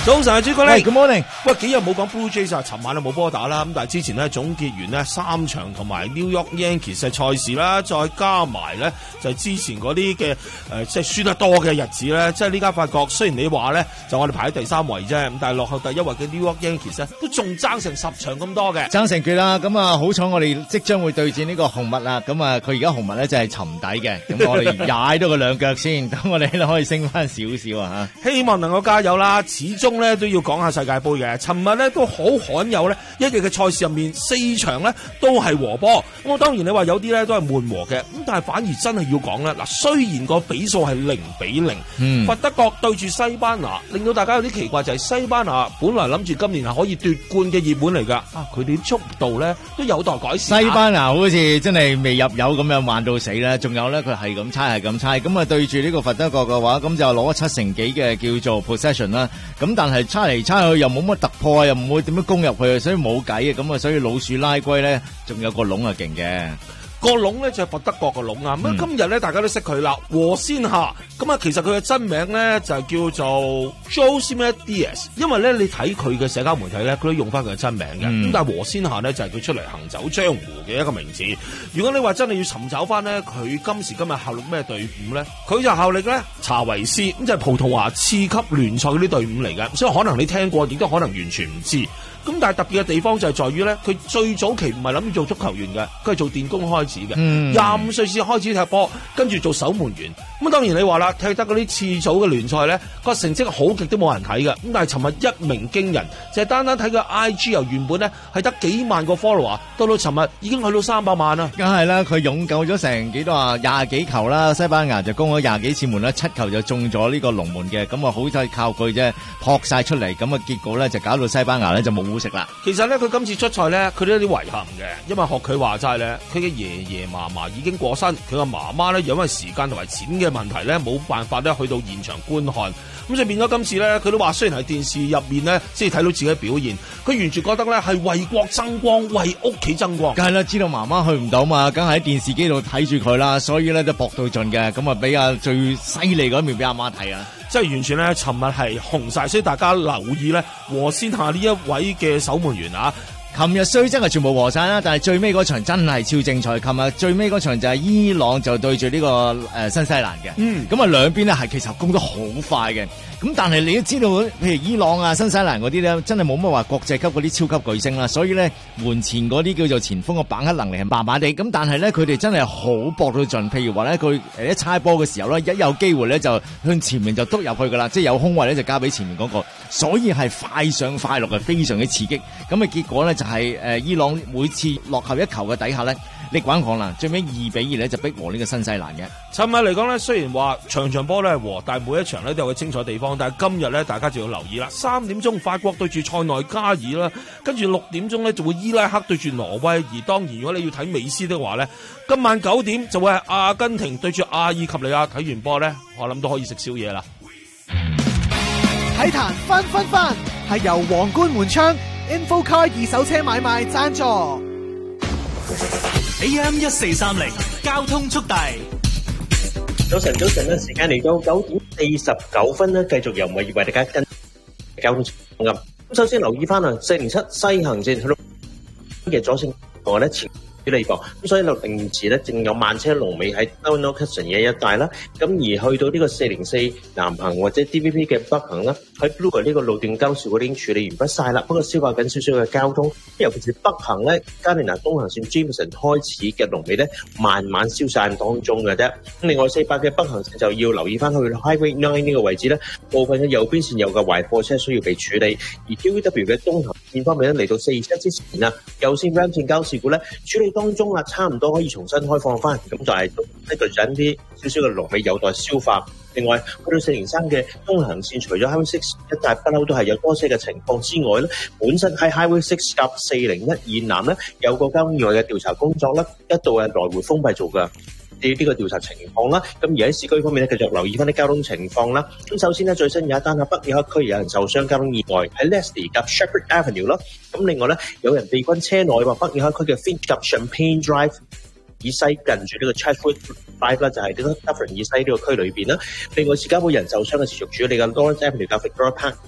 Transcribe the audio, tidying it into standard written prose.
早晨啊，朱古力。 Good morning。 喂，幾日冇講 Blue Jays 啊，尋晚就冇波打啦。咁但係之前咧總結完呢3場同埋 New York Yankees 嘅賽事啦，再加埋咧就係之前嗰啲嘅即係輸得多嘅日子咧，即係呢家發覺雖然你話咧就我哋排喺第3位啫，咁但係落後第1位嘅 New York Yankees 咧都仲爭成10場咁多嘅， 爭成決啦。咁啊，好彩我哋即將會對戰呢個紅襪啦。咁啊，佢而家紅襪咧就係沉底嘅，咁我哋踩多個兩腳先，等我哋咧可以升翻少少啊嚇。 希望能夠加油啦！始終咧都要講下世界盃嘅。尋日咧都好罕有咧，一日嘅賽事入面4場咧都係和波。咁當然你話有啲咧都係悶和嘅，咁但係反而真係要講咧。嗱，雖然個比數係0-0，佛德國對住西班牙，令到大家有啲奇怪就係西班牙本來諗住今年係可以奪冠嘅熱門嚟㗎，佢哋啲速度咧都有待改善。 西班牙好似真係未入油咁樣慢到死啦，仲有咧佢係咁猜，咁啊對住呢個佛德國嘅話，咁就攞咗7成幾嘅叫做 possession 啦。咁但係猜嚟猜去又冇乜突破啊，又唔會點樣攻入去，所以冇計嘅。咁啊，所以老鼠拉龜咧，仲有個籠啊勁嘅。 個籠咧就係佛德國個籠啊！咁今日咧大家都識佢啦，和先下。咁啊，其實佢嘅真名咧就係叫做 José Diaz， 因為咧你睇佢嘅社交媒體咧，佢都用翻佢嘅真名嘅。咁但係和先下咧就係佢出嚟行走江湖嘅一個名字。如果你話真係要尋找翻咧，佢今時今日效力咩隊伍咧？佢就效力咧查維斯，咁就係葡萄牙次級聯賽嗰啲隊伍嚟嘅。所以可能你聽過，亦都可能完全唔知。咁但係特別嘅地方就係在於咧，佢最早期唔係諗住做足球員嘅，佢係做電工開始嘅。25歲先開始踢波，跟住做守門員。咁當然你話啦，踢得嗰啲次組嘅聯賽咧，個成績好極都冇人睇嘅。咁但係尋日一鳴驚人，就係單單睇佢 IG 由原本咧係得幾萬個 follower，到尋日已經去到300萬啦。 梗係啦，佢勇救咗成幾多啊，20幾球啦，西班牙就攻咗20幾次門啦，7球就中咗呢個龍門嘅。咁啊好在靠佢啫，撲晒出嚟。咁啊結果咧就搞到西班牙咧就冇好食啦。 其實咧佢今次出賽咧，佢都有啲遺憾嘅，因為學佢話齋咧，佢嘅爺爺嫲嫲已經過身，佢嘅媽媽咧因為時間同埋錢嘅問題咧，冇辦法咧去到現場觀看，咁所以變咗今次咧，佢都話雖然係電視入面咧先至睇到自己表現，佢完全覺得咧係為國爭光，為屋企爭光。 梗係啦，知道媽媽去唔到嘛，梗係喺電視機度睇住佢啦，所以咧都搏到盡嘅，咁啊俾啊最犀利嗰面俾阿媽睇啊！ 即係完全咧，尋日係紅晒，所以大家留意咧，和先下呢一位嘅守門員啊！ 琴日雖則係全部和晒啦，但係最尾嗰場真係超精彩。琴日最尾嗰場就係伊朗就對住呢個新西蘭嘅，咁啊兩邊咧係其實攻得好快嘅。咁但係你都知道，譬如伊朗啊、新西蘭嗰啲咧，真係冇乜話國際級嗰啲超級巨星啦，所以咧門前嗰啲叫做前鋒嘅把握能力係麻麻地。咁但係咧佢哋真係好搏到盡。譬如話咧佢一猜波嘅時候咧，一有機會咧就向前面就篤入去噶啦，即係有空位咧就交俾前面嗰個，所以係快上快落，係非常之刺激。咁嘅結果咧就係伊朗每次落後1球嘅底下咧，力挽狂瀾，最尾2-2咧就逼和呢個新西蘭嘅。 尋日嚟講咧，雖然話場波都係和，但係每一場咧都有個精彩地方。但係今日咧，大家就要留意啦。3點鐘法國對住塞內加爾啦，跟住6點鐘咧就會伊拉克對住挪威。而當然，如果你要睇美斯的話咧，今晚9點就會係阿根廷對住阿爾及利亞。睇完波咧，我諗都可以食宵夜啦。 體壇分係由皇冠門窗 InfoCar 二手車買賣贊助。 AM 1430交通速遞。 早晨啦，時間嚟到9點49分啦，繼續由我為大家跟交通情況。咁首先留意翻啊，407西行線去到嘅左線外咧前處理過，咁所以凌遲咧正有慢車龍尾喺 Downtown Cushion 嘅一帶啦。咁而去到呢個404南行或者 DVP 嘅北行啦，喺 Blue 呢個路段交涉嗰啲已經處理完畢晒啦。不過消化緊少少嘅交通，尤其是北行咧，加連拿東行線 Jameson 開始嘅龍尾咧，慢慢消散當中嘅啫。咁另外400嘅北行線就要留意翻去 Highway 9呢個位置咧，部分嘅右邊線有嘅壞貨車需要被處理。而 QW 嘅東行線方面咧，嚟到427之前啊，右線 Ram 線交事故咧處理當中啦，差唔多可以重新開放翻，咁就係呢度引啲少少嘅龍尾有待消化。另外去到403嘅東行線，除咗 Highway 6一帶不嬲都係有多車嘅情況之外咧，本身喺 Highway 6夾401以南咧有個交通意外嘅調查工作咧，一度係來回封閉做嘅呢個調查情況啦。咁而喺市區方面咧，繼續留意翻啲交通情況啦。咁首先咧，最新有一單喺北爾克區有人受傷交通意外喺 Leslie 夾 Shepherd Avenue 啦。咁另外咧，有人被困車內喎，北爾克區嘅 Finch 夾 Champagne Drive以西近住呢個 Chatswood Drive 啦，就係呢個 Dufferin 以西呢個區裏邊啦。另外，士嘉堡人受傷嘅持續處理嘅 Lawrence Avenue 夾 Victoria Park